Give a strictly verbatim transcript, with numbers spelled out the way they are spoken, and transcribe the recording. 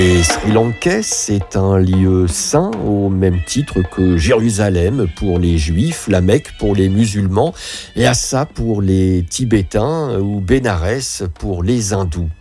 Et Sri Lankais, c'est un lieu saint au même titre que Jérusalem pour les Juifs, la Mecque pour les musulmans, Lhasa pour les Tibétains ou Bénarès pour les Hindous.